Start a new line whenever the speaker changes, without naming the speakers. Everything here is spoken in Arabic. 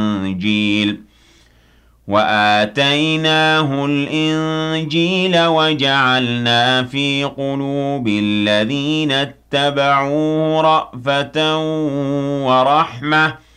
الإنجيل وآتيناه الإنجيل وجعلنا في قلوب الذين اتبعوه رأفة ورحمة